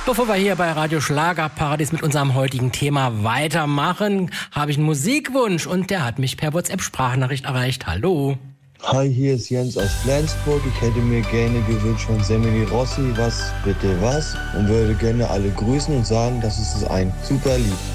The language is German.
Bevor wir hier bei Radio Schlagerparadies mit unserem heutigen Thema weitermachen, habe ich einen Musikwunsch und der hat mich per WhatsApp-Sprachnachricht erreicht. Hallo. Hi, hier ist Jens aus Flensburg. Ich hätte mir gerne gewünscht von Semini Rossi, was bitte was, und würde gerne alle grüßen und sagen, das ist ein super Lied.